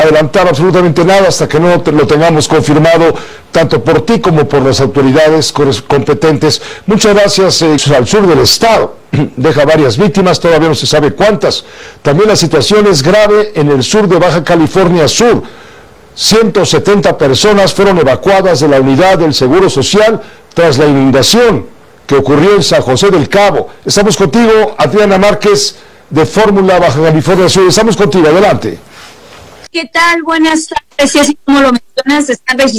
adelantar absolutamente nada hasta que no lo tengamos confirmado, tanto por ti como por las autoridades competentes. Muchas gracias. Al sur del estado deja varias víctimas, todavía no se sabe cuántas. También la situación es grave en el sur de Baja California Sur. 170 personas fueron evacuadas de la unidad del Seguro Social tras la inundación que ocurrió en San José del Cabo. Estamos contigo, Adriana Márquez, de Fórmula Baja California Sur. Estamos contigo, adelante. ¿Qué tal? Buenas tardes. Y así como lo mencionas, están registrando